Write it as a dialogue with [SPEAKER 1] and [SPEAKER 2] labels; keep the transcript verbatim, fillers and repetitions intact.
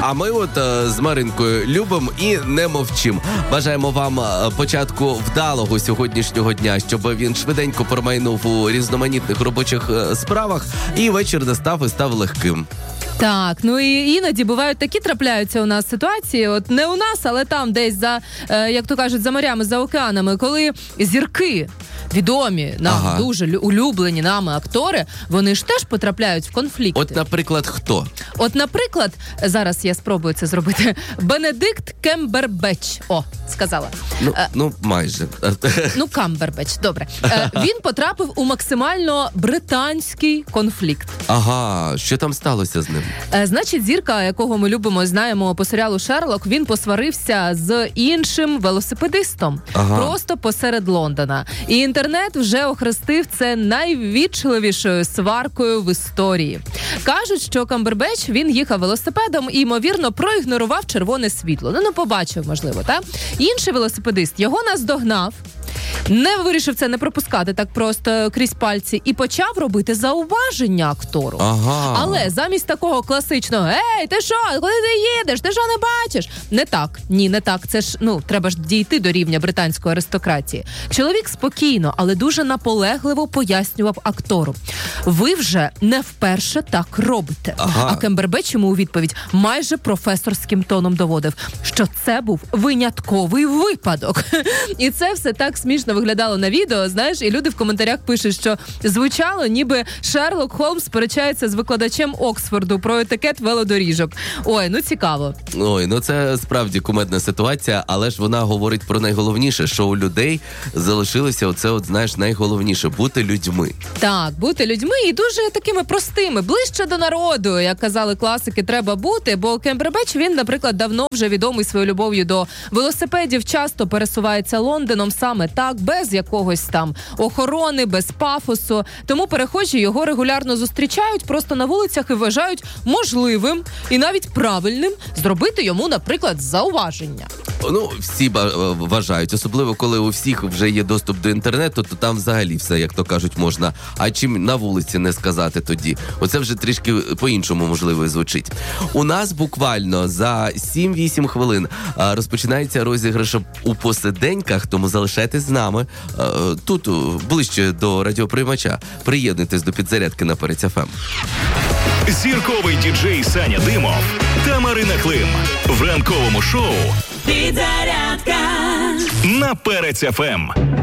[SPEAKER 1] а ми от е, з Маринкою любимо і не мовчимо. Бажаємо вам е, початку вдалого сьогоднішнього дня, щоб він швиденько промайнув у різноманітних робочих е, справах і вечір настав і став легким.
[SPEAKER 2] Так, ну і іноді бувають такі трапляються у нас ситуації, от не у нас, але там десь за, е, як то кажуть, за морями, за океанами, коли зірки, відомі нам, ага. дуже улюблені нами актори, вони ж теж потрапляють в конфлікти.
[SPEAKER 1] От, наприклад, хто?
[SPEAKER 2] От, наприклад, зараз я спробую це зробити, Бенедикт Кембербетч. О, сказала.
[SPEAKER 1] Ну, е, ну майже.
[SPEAKER 2] Ну, Камбербетч, добре. Е, він потрапив у максимально британський конфлікт.
[SPEAKER 1] Ага, що там сталося з ним?
[SPEAKER 2] Е, значить, зірка, якого ми любимо, знаємо по серіалу «Шерлок», він посварився з іншим велосипедистом. Ага. Просто посеред Лондона. І інтернет вже охрестив це найввічливішою сваркою в історії. Кажуть, що Камбербетч, він їхав велосипедом і, ймовірно, проігнорував червоне світло. Ну, не побачив, можливо, так? Інший велосипедист його наздогнав, не вирішив це не пропускати так просто крізь пальці і почав робити зауваження актору.
[SPEAKER 1] Ага.
[SPEAKER 2] Але замість такого класичного «Ей, ти що, куди ти їдеш? Ти що не бачиш?» Не так. Ні, не так. Це ж, ну, треба ж дійти до рівня британської аристократії. Чоловік спокійно, але дуже наполегливо пояснював актору. Ви вже не вперше так робите.
[SPEAKER 1] Ага.
[SPEAKER 2] А Кембербетч йому у відповідь майже професорським тоном доводив, що це був винятковий випадок. І це все так смішно виглядало на відео, знаєш, і люди в коментарях пишуть, що звучало, ніби Шерлок Холмс сперечається з викладачем Оксфорду про етикет велодоріжок. Ой, ну цікаво.
[SPEAKER 1] Ой, ну це справді кумедна ситуація, але ж вона говорить про найголовніше, що у людей залишилося оце, от, знаєш, найголовніше – бути людьми.
[SPEAKER 2] Так, бути людьми і дуже такими простими, ближче до народу, як казали класики, треба бути, бо Кембербетч, він, наприклад, давно вже відомий своєю любов'ю до велосипедів, часто пересувається Лондоном саме так, без якогось там охорони, без пафосу. Тому перехожі його регулярно зустрічають просто на вулицях і вважають можливим і навіть правильним зробити йому, наприклад, зауваження.
[SPEAKER 1] Ну, всі вважають, особливо коли у всіх вже є доступ до інтернету, то там взагалі все, як то кажуть, можна. А чим на вулиці не сказати тоді? Оце вже трішки по-іншому, можливо, звучить. У нас буквально за сім-вісім хвилин розпочинається розіграш у посиденьках, тому залишайтесь з нами тут, ближче до радіоприймача. Приєднуйтесь до підзарядки на Перець еф ем.
[SPEAKER 3] Зірковий діджей Саня Димов та Марина Клим в ранковому шоу
[SPEAKER 4] «Підзарядка»
[SPEAKER 3] на Перець еф ем.